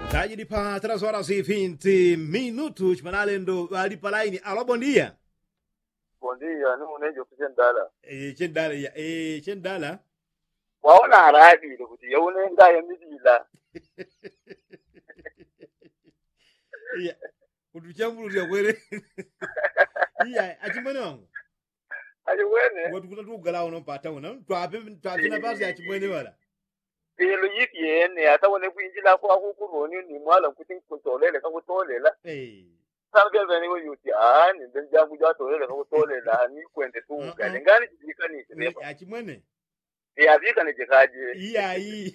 Tajiri pa 3 horas e 20 minutos, manalendo ali pa line. Alô, bom dia. Bom dia, não nem eu fiz ndala. Chendala ya, chendala. Waona radi kuti yaone ngaya midila. Iya. Kutuchambulu ya kwere. Iya, achimwene wangu. Aje wene. Watu kutugala unompata una. Twapina basi achimwene wala. Lo yipyene atawone kwinjila kwa kukuroni ni mwala kuti kutolela kakutolela. Sabe veni wo yuti ni benja kuja tolela kakutolela ni kwende tu kale ngani jikani ne. Achimwene. Avika ni jikaje. Iya.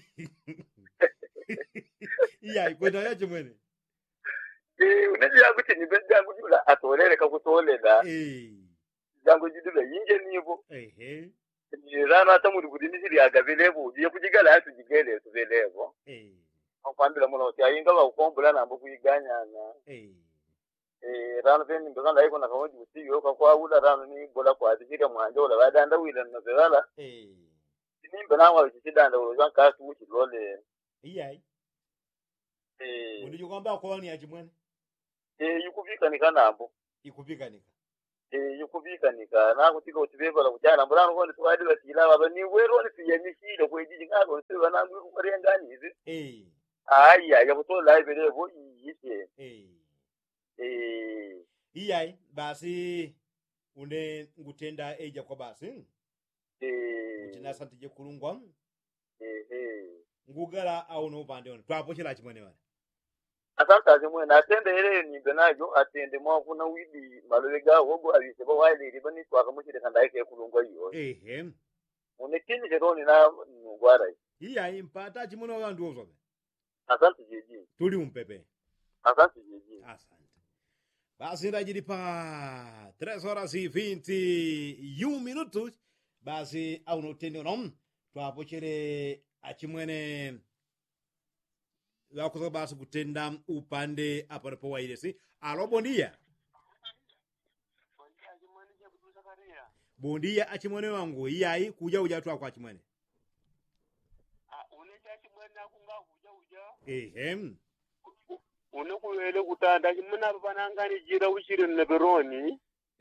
Iya, kwenda ya achimwene. Unajua kuti ni benja kujula atolele kakutolela. Jango jidula yinje nivo. Ni rana tamuri kuti misiri agavelevo ye kujigala hatu jigele tuvelevo. Akwambira muno kuti ayinga bakukombula nambo kuyiganya na. Rano peni mbona iko na kamoji usiyo kwa ula rano ni bola kwa adikira mwanjola badanda wila na zela. Nimbe nawa chidanda ulo kasu muchi lole. Iya. Unijua kwamba kwa ni achimwene. Yukuvika nikanambo. Ikuvikanika. Yukuvikanika na kutika utibeba la kujana mbona ngo twadi la tila baba ni wero ni fiyamishile kwejiji ngako nsiba na ngurengani hizi. Aya ya kutola ibele vo yise. Iya basi une ngutenda eja kwa basi. Utina santije kulungwa. Ngugala au no pande on. Twapochela chimwene wala. Asanta zimwe na atende ile ni benajo atende mwa kuna widi malolega wogo alise bo wali libani kwa kamuchire kanda yake kulungwa hiyo. Unekini jeroni na ngwara. Iya impata chimwene wa ndu ozobe. Asante jeji. Tuli umpepe. Asante jeji. Asante. Basi ndajiri pa 3 horas e 21 minutos. Basi au no tende non. Twapochere achimwene wakuza basi kutenda upande hapa na poa ile si. Alo bondia. Bondia achimwene wangu. Iyai kuja uja tu kwa achimwene. Uneja achimwene akunga uja. Unokuwele kutanda achimwene banangani jira ushire neberoni.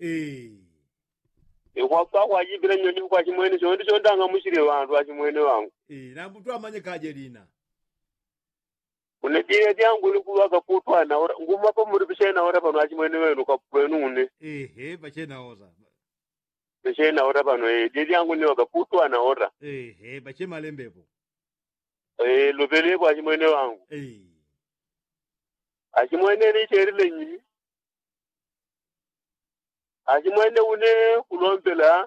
Wapa kwa jibira nyoni kwa achimwene chondi ndanga mushire wantu achimwene wangu. Na mtu amanye kaje lina. Unejire yangu likuwaga kutwa na ora nguma pa muri bishena ora pano achimwene wenu ka kwenu une bachena oza bishena ora pano jiri yangu ni waga kutwa na ora bache malembepo lobele kwa achimwene wangu achimwene ni cherile nyi achimwene une kulombela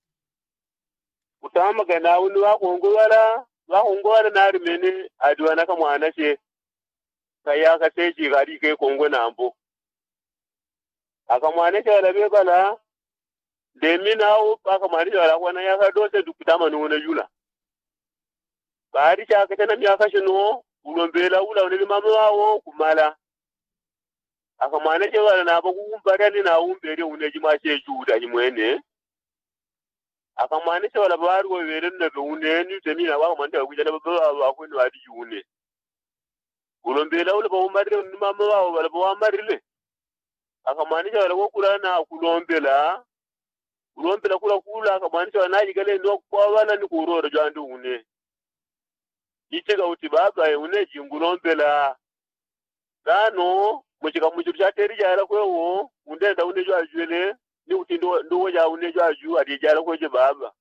utama kana unu wakongwala na rimene adwana ka mwana che kaya ka seji gari ke kongo nambo akamwane cha labe bala demina o akamwane cha lakwana ya ka dose dukutama nuna jula bari cha ka tana miaka shino ulombela ula uneli mama wao kumala akamwane cha bala na bakumbara ni na umbere uneji ma che juda jimwene akamwane cha bala bari wo were na be uneni temina wa manda kujana baba wa kwenu hadi une ulombela ule bawumarire ni mama wao bala bawamarire akamaanisha wale wokulana kulombela kula akamaanisha wanaji kale ndo kwa bana ni kuroro jandu une itega uti baba une jingulombela dano muchika muchiru chateri jara kwewo undenda une jwa jwele ni uti ndo ja une jwa ju adi jara kweje baba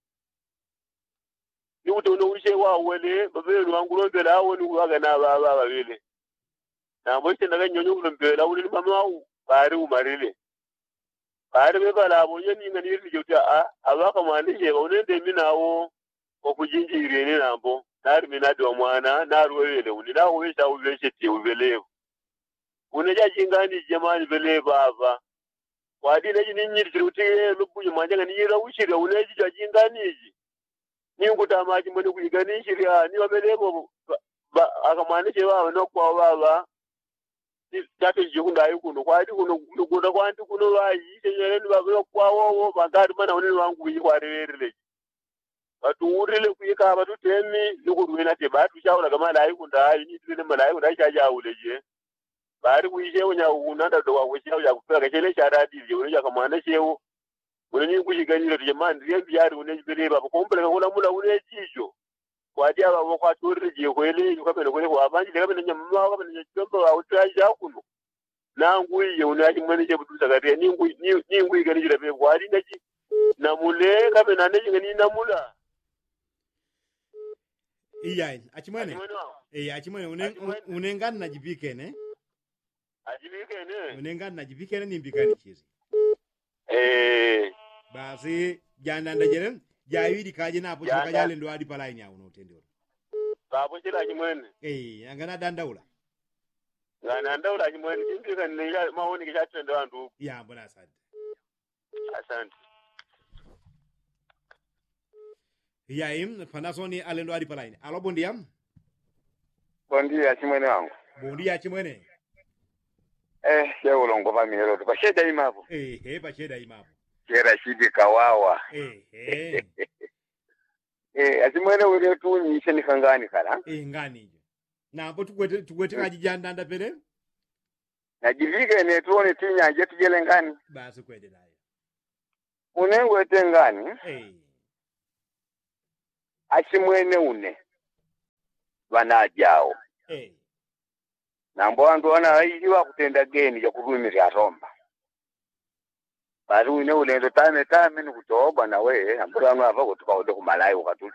ni uti uno ushe wa wele babelu wangulombela awo ni waga na baba babele na mwisho naga nyonyo kulombela ule mama wao bari umarile bari bebala abonye ninga niri juta abaka mwanishe unende minawo okujinjire ne nambo nari minadi wa mwana nari wele unina wesha ubesheti ubelevu uneja jingani jamani bele baba wadi neji ninyiri tiruti lubuye manjanga niyira ushire uneji jingani ji ninguta maji mbone kuyiganishiria ni wabelebo akamwanishe wao nokwa baba tatu jikunda yukuno kwadi kuno kuno kwanti kuno bayi tenyere ni babyo kwawo bagari mana unini wangu yi kwarewerele batuurile kuyika batutemi likuruina te batu shaula kama dai kunda ni tule malai kunda shaja uleje bari kuishe unya unanda do wa shehu ya kupeka kele shara dije unya kama na shehu unani kushigani ro jamani ndiye biyari unani bereba bakompele kula mula une jijo kwa dia ba kwa turije kwele ukapele kwele kwa banji kama na nyamma kama na chombo wa utaja kuno na ngui unani mwene je butu sagaria ni ngui gani jira be kwa dinga ji na mule kama na ne ngani na mula iya achimwene achimwene unengana na jipike ne ajibike ne unengana na jipike ne nimbikani chizi basi jana ndajere jayidi kaje napo chikajale ndo hadi palaini au unotendera babo chira chimwene angana dandaula ngana ndaula chimwene chimbika ne maoni kichatenda wandu ya mbona asante yaim panasoni alendo hadi palaini alo bondiam bondia chimwene wangu bondia chimwene shehu longo familo tu basheda imapo basheda imapo kera shidi kawawa achimwene ule tu ni sheni kangani kala ngani je na hapo tukwete kajijanda ndapele najivike ne tuone tinya je tujele ngani basi kwede nayo unengo ete ngani achimwene une vanajao nambo wandu wanaiwa kutenda geni ya kurumiri aromba bari une ulendo tame ni kutoba na we ambura anu ava kutuka ode kumalai ukatuti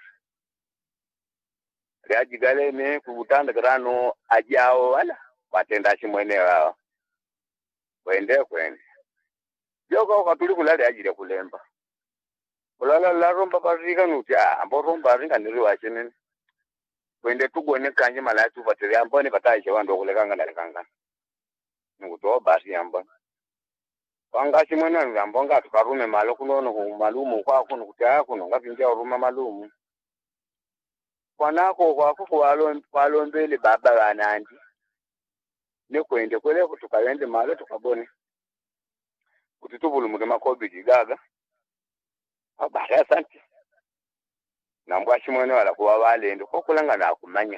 riaji galene kubutanda grano ajao wala watenda chimwene wao kwende yoko ukatuli kulali ajire kulemba kulala la romba barika nuti ambo romba ringa niriwa chenene kwende tugone kanje malai tuvatiri ambone pataje wando kulekanga ndalekanga nukutoba basi ambone wanga chimwene ngambonga tukarume malo kunono ku malumu kwa kuno kutaya kuno ngapinja uruma malumu kwanako kwalo mbele baba wanandi nekwende kwele tukayende malo tukabone kutitubulu mutema COVID gaga abara asante nambwa chimwene wala kuwa walendo kokulanga na kumanya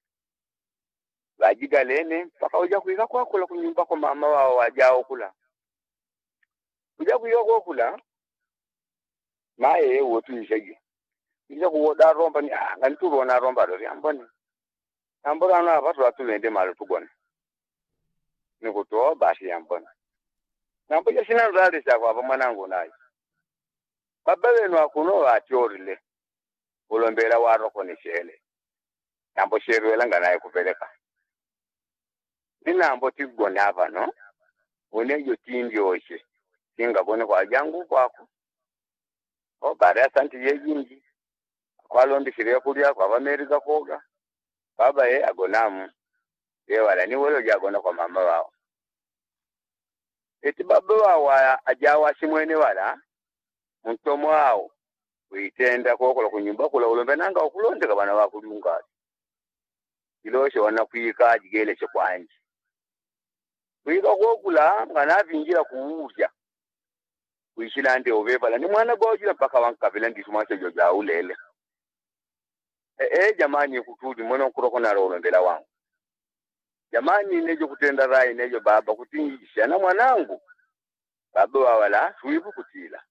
bajigalene paka uja kuika kwa kula kunyumba kwa mama wao wajao kula kuja kuyoko kula maye wotu nshege ija kuwoda romba ni ngani turona romba do yamboni ambora na abatu atulende malo tugone nikutoa basi yamboni namboja sina rali cha kwa mwanangu nayi baba wenu akuno atyorile ulombera waroko ni shele nambo sherwela nganaye kupeleka ninambo tigone hapa no unejo tindyoche kinga bone kwa jangu kwako bara asante yejingi kwalondi shirya kulya kwa Amerika koga baba agonamu wala ni wolo jagona kwa mama wao eti baba wao ajawa simwene wala mtomo wao uitenda kokola kunyumba kula ulombe nanga okulondeka bana bakulunga iloshe wana kuika jigele chekwanji kuika kokula ngana vingira kuuja kuishila ndio ovebala ni mwana gojira mpaka wankabila ndisumacho joja ulele jamani kutudi mwana kuroko na rolo mbela wangu jamani nejo kutenda rai nejo baba kutingisha na mwanangu baba wala suivu kutila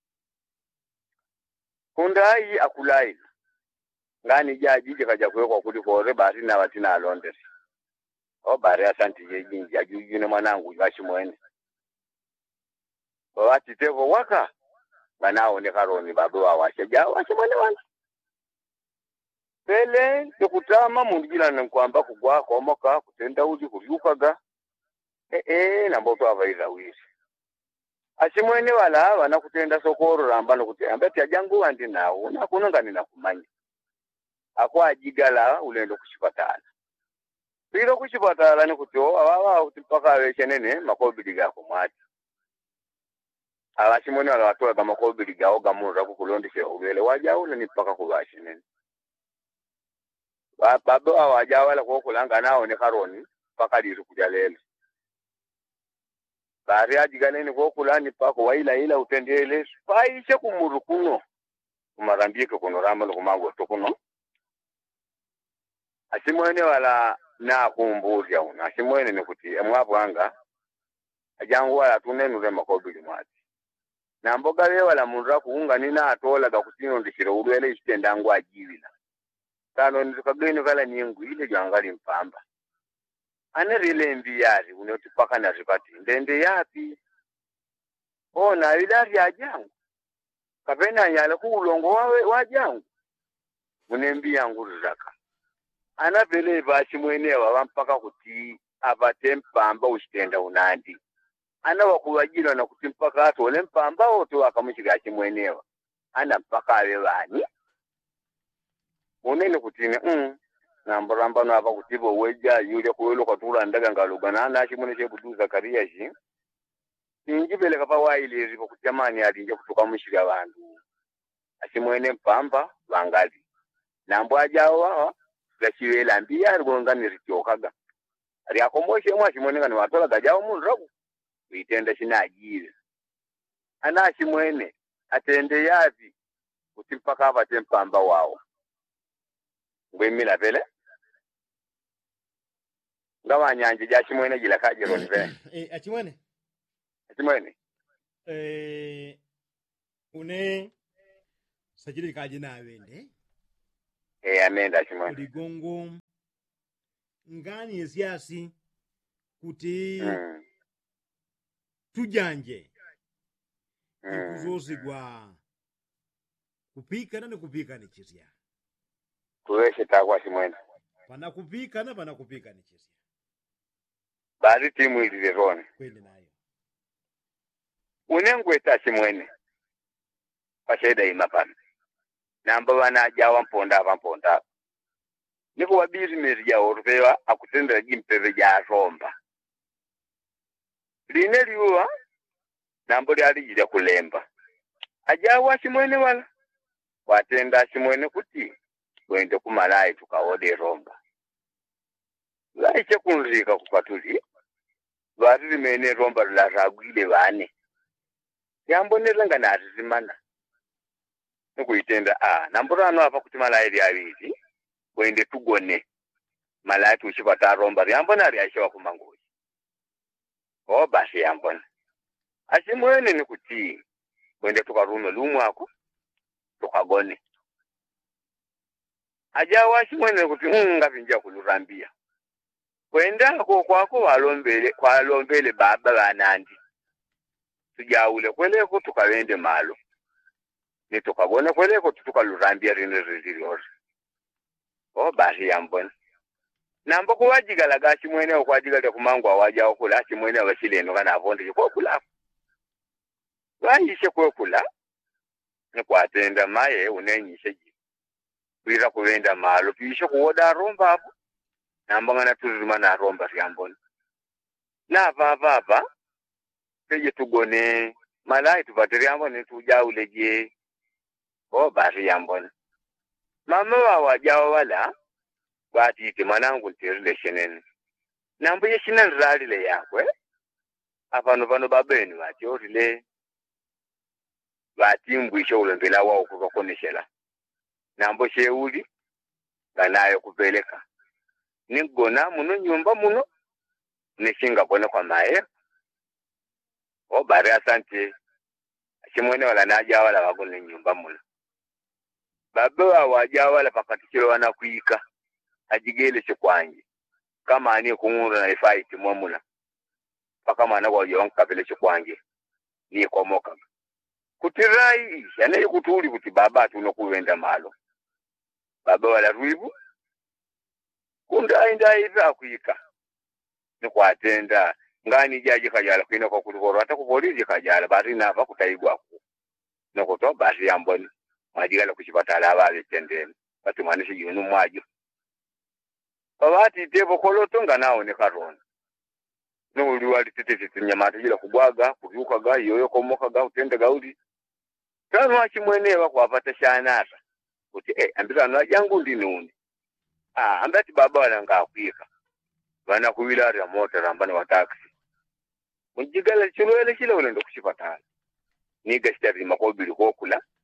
kundai akulai ngani jajije kaja kuwekwa kuliko rebari na watina alonde bare asante yejinji ajuju na mwanangu yashi mwene wati tevo waka banao ne karoni baba washe jawa mwene wana pele nikutama mundila nkwamba kugwa komoka kutenda uji kuvyukaga na mboto avaira wisi ashimwene wala wana kutenda sokoro rambano kutenda tia jangu andi nawo na kunanga ninakumanya akwa ajigala ulendo kushipatana pilo kushipatala ni kutoa wawa utipaka wechenene makobidi gako mwati ashimwene wala watoa kama makobidi gao gamura kukulondishe ugele wajaula ni paka kubashinene baba wajawala kwa kulanga nao ne karoni paka liru kujalele bari ajiganeni kwa kulani pako waila utendele paishe kumurukuno kumarambike kuno ramalo kumango tokuno asimwene wala na kumbuza una asimwene nikuti amwapanga ajangu wala tunenure makobili mwati na mboga we wala munra kuunga nina atola gakutino ndishira ulwele ishtendangu ajivila tano ndikageni kala nyingu ile jangali mpamba ane rile mbiyari unotipaka na ripati ndende yapi na ilari ajangu kapena nyala kuulongo wajangu unembi yangu rizaka ana vele vachi mwenewa wampaka kuti abate mpamba ushtenda unandi ana wakuwajila na kuti mpaka atole mpamba oto wakamuchigachi mwenewa ana mpaka awe wani unene kutine nambaramba na apa kutibo weja yule kuwelo katula ndaga ngalugana na chimune chebudu Zakaria ji injibele kapa waile ripo kutamani alinje kutoka mushiga bantu achimwene mpamba wangali nambo ajawa gachiwela mbia rugonga niritokaga ari akomoshe mwa chimwene ngani watola gajawo munraku uitenda chinajire ana achimwene atende yapi kuti mpaka abate mpamba wao ngwemila vele ngawa nyanje jachimwene jila kajiro nive achimwene une sajili kaji na wende amenda chimwene ligongo ngani esiasi kuti tujanje kuzozigwa kupika na kupika ni chizia tuweshe takwa chimwene pana kupika ni chizia bari timu ilirone kwende nayo unengweta chimwene pasheda imapana namba wana jawa mponda niko wa business ya orvewa akutendera gimpeve ja romba line liwa nambo lyali jira kulemba ajawa chimwene wala watenda chimwene kuti wende kumalai tukawode romba laiche kunrika kupatuli vari mene romba la ragwile vane yambonera ngana azimana nikuitenda namburano apa kuti malai lyaviri wende tugone malai tuchipata romba yambona ryashewa kumangoyi basi yambona achimwene nikuti wende tukarume lumwako tukagone ajawa achimwene kuti ngapinja kulurambia kwenda kwako walombele baba banandi tujaule kweleko tukawende malo ni tukagone kweleko tukalurambia rine riziriori basi yambona nambo kuwajigala gachi mwene okwajigala kumangwa waja okula achi mwene abashileno kana avonde ko kula waishe ko kula ne kwatenda maye unenyishe ji bira kuwenda malo pisho kuoda romba hapo nambo ngana tuzuma na romba yambona na baba peje tugone malai tuvatiri yambona tujaule je basi yambona mama wajawa wala batite manangu ntirile shenene nambo yeshina nzalile yakwe apano pano babeni batyorile batimbwisho ulembela wao kubakoneshela nambo sheuli banayo kupeleka nigona muno nyumba muno nishinga bone kwa maye bari asante chimwene wala naja wala wagone nyumba muno baba waja wala pakatikiro wana kuika ajigele chikwanje kama ani kungura na fight mwamula paka mana kwa yonka vile chikwanje ni komoka kutirai yana kutuli kuti baba tunokuwenda malo baba wala ruibu kunda inda iva kuika ni kwatenda ngani jaji kajala kwina kwa kulukoro hata kupolisi kajala bari na apa kutaigwa ku nokoto basi yamboni majigala kuchipatala abale tendeni batu manishe yunu mwajo babati tebo kolotonga nao ne karona no uliwali tete nyamata jila kubwaga kuruka ga yoyo komoka ga utenda gaudi tano achimwenewa kwapata shanata kuti ambira no jangu ndinundi ambati baba walanga kwika bana kuwila ya moto rambana wa taxi mujigala chilwele chile ulendo kuchipatala niga sitari makobili kokula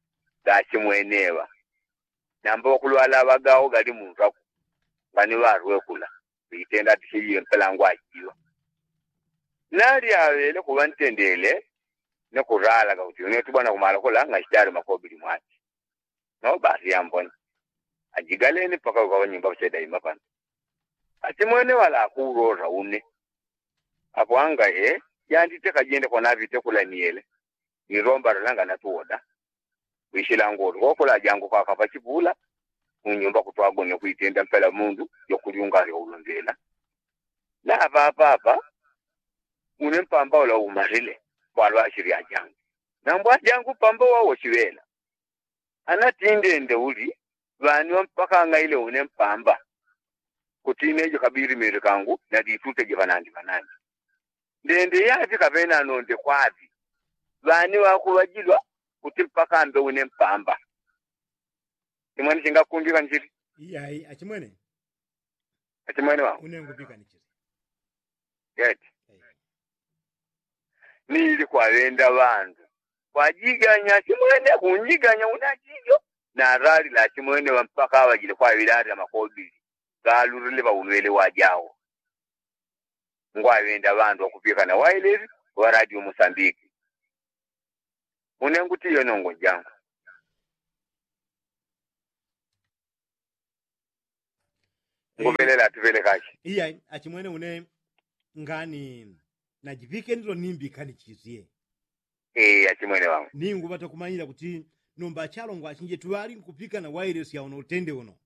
gachimwenewa namba okulwala abagawo gali muntu bani barwekula bitenda tishiye mpelangwa akiwa nali awele kuba ntendele ne kurala kauti ne tubana kumala kolanga shidari makobili mwati no basi yambona ajigaleni paka kwa nyumba cheda imapana atimwene wala akurora une apwanga yandite kagende kona vite kula niele niromba ranga natuoda wishila ngolo kokola jango kwa kapachibula unyumba kutwagone kuitenda mpela mundu yokulyunga yolondela na papa une mpamba ola umarile kwalwa shiria jangu na mbwa jangu pamba wawo chivela anatindende uli vani mpaka ngaile une mpamba kutinejo kabiri mere kangu na ditute jivanandi vanandi ndende yazi kapena nonde kwazi vani wakulwajilwa kuti mpaka ambe une mpamba imwani chinga kundika nchiri iyai achimwene wa unengupika nichiri yeti nili kwalenda vandu kwajiganya chimwene kunjiganya unachijo na rali la chimwene wa mpaka wajile kwa wilari ya makobili galurile ba unwele wajao ngwawenda vandu wakupika na waileri wa radio Mosambiki unenguti yonongo jangu ngobelela tuvele kashi iyai achimwene une ngani najivike ndilo nimbi kani chizie achimwene wangu ningu bata kumanyira kuti nomba chalongo achinje tuwali nkupika na wireless ya uno utende uno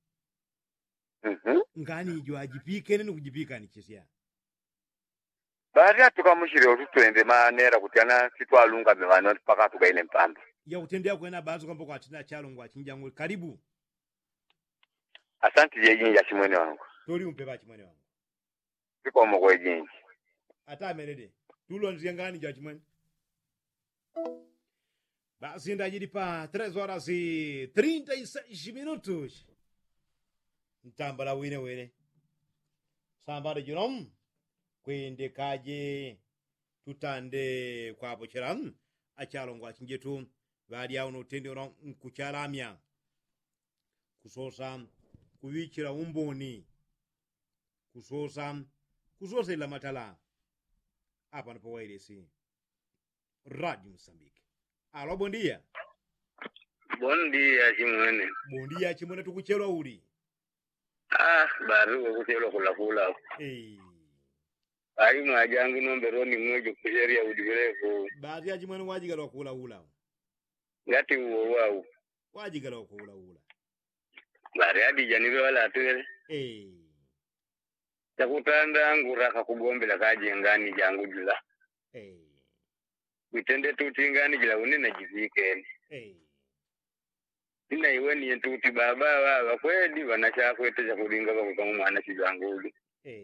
ngani ijo ajipike nini kujipika ni chizia baada tukamushire otutwende manera kuti ana kitwalunga mevano paka tugaile mpamba ya utendea kwena bazo kwamba kwa atina chalongo achinja ngwe karibu asante yejinji achimwene wangu tori umpepa achimwene wangu siko moko yejinji ata melede tulo nzia ngani jo achimwene basi ndajiri pa 3 horas e 36 minutos ntambala wine sambare junom kwende kaje tutande kwa bocheran achalongo achinjetu bali ya unotende ono nkuchalamya kusosa kuwichira umboni kusosa ila matala hapa ndipo wailesi Radio Mozambique. Alo bom dia chimwene tukuchelwa uli bari kuchelwa kula ari mwajangu nombe roni mmoja kujeria udirefu baadhi ya chimwene wajigalwa kula ula ngati uwo wao wajigalwa kula ula bari hadi janibe wala atwele takutanda nguraka kugombela kaje ngani jangu jula witende tutingani jila unena jivike ina iwe ni tuti baba kweli wanachafwete cha kulinga kwa kama mwana chijanguli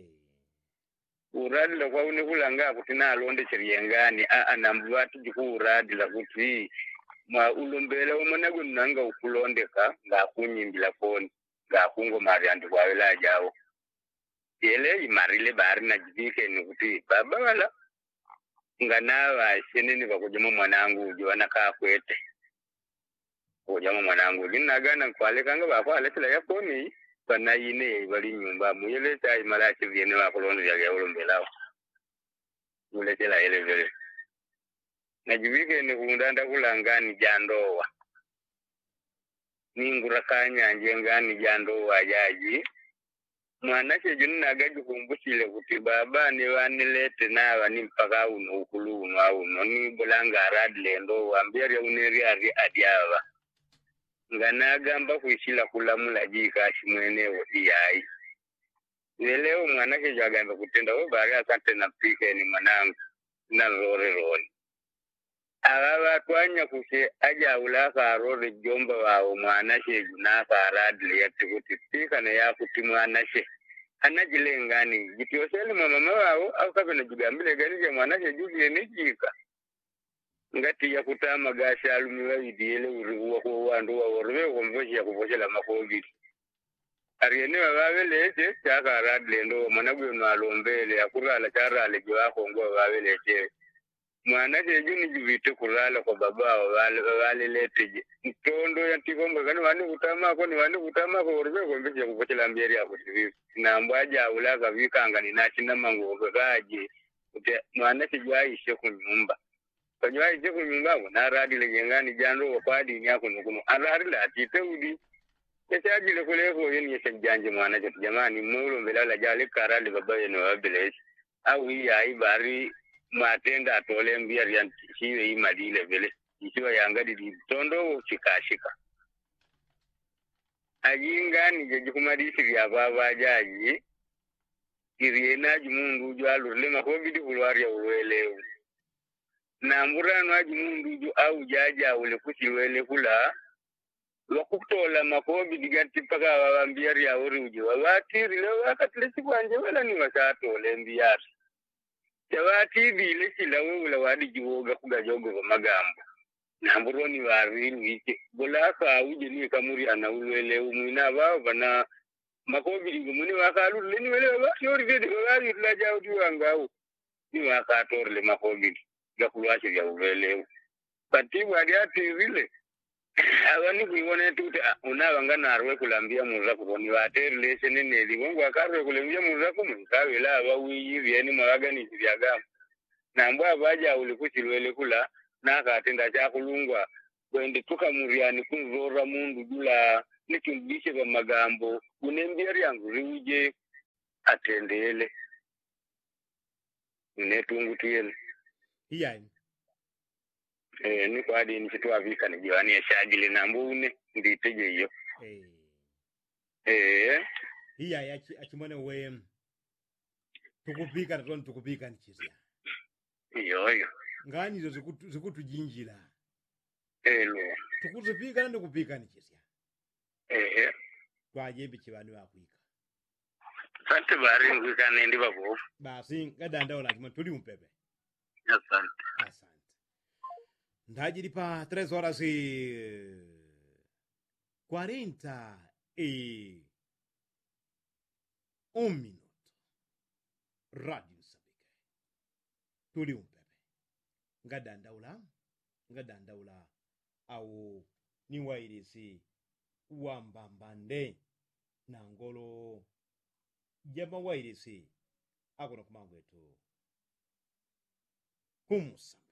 uradila kwa unekulanga kutina alonde chiriyengani anambwati jiku uradila kuti mwa ulombele umonego nanga ukulondeka nga kunyimbila foni nga kungo mariandi kwa wela jao yele imarile bari na jivike ni kuti baba wala nganawa sheneni bakujama mwanangu ujiwana kaa kwete ujama mwanangu ginagana kwalekanga bakwalekela yakoni bana yine bali nyumba muyele tai malachi viene wakolonde ya ulombelao mulekela ile vile najibike ni kundanda kulangani jandowa ningura kanya njengani jandowa yaji mwana chejuna gaji kumbushile kuti baba ni wanilete na wani mpaka uno ukulu uno ni bulanga radle ndo wambere uneri ari adiava ngana gamba kuishila kulamula jika shimwene wodi yai leo mwana chejagamba kutenda we bari asante na pike ni mwanangu na rori awa twanya kushe aja ulaka rori jomba wao mwana chejuna ka radle yatikuti pika na yakuti mwana she anajile ngani jitioseli mama wao au kabena jigambile gani je mwana chejuki ni jika ngati ya kutama gasha alumiwa idiele uruwa kwa wandu wa orwe komvoshi ya kuvoshela makogi ariene wawelete chaka radle ndo mwana gwe malombele akurala charale jwa kongo wawelete mwana jeju ni jivite kulala kwa baba wale leteje mtondo ya tikomba kani wani kutama ko ni wani kutama ko orbe ko mbe ko chela mberi ya kutivi na mbwaja ulaga vikanga ni nachina mango gaje ute mwana tijwa ishe kunyumba kajwa ishe kunyumba na radi legengani jando kwa dini yako nukuno arari la titeudi yachajile kuleko yeni yachanje mwana jetu jamani mulo mbelala jale karali baba yenu wabele au hii aibari matenda atole mbia ya chiwe imadile vile ikiwa yangadi di tondo chikashika ajinga ni jikumadisi ya baba jaji kiriena jumundu jwalu lema covid bulwari ya uwele na murano ajumundu ju au jaja ule kuchiwele kula wakutola makobi digati paka wambia ya uri uje wawati rile wakatlesi kwanje wala ni wasatole mbia Tawati bile sila wula wadi jiwoga kuga jogo kwa magambo. Namburoni wariru ike. Bolaka uje ni kamuri anawele umwina wawa na makobili kumuni wakalu leni wele waki yori vede wali tulaja uti wangau. Ni wakatorle makobili. Gakuluwashi ya uwele. Pati wadi ati vile. Awani kuiwane tute unawanga narwe kulambia muzaku koni wateri lese neneli. Wangu wakarwe kulambia muzaku mkawela wawi vieni mawaga ni zivyagamu. Na mbwa baja ulikuchilwele kula na katenda cha kulungwa kwende tuka muriani kunzora mundu jula nitumbishe kwa magambo unemberi yangu riuje atendele unetungu tuyele iyani ni kwa hadi ni kitu avika ni jiwani ya shagili na mbune nditeje hiyo iya achimone we tukupika natoni tukupika ni chizia iyo ngani zo zikutujinjira lo tukuzipika nandi kupika ni chizia twajembe chibani wakwika sante bari ngwika nendi babo basi ngadanda ola chimone tuli umpepe asante ndajiri pa 3 horas e 41 minuto Radio Msambike tuli umpepe ngadandaula au ni wairisi wambambande na ngolo jama wairisi akuna kumangwetu kumusa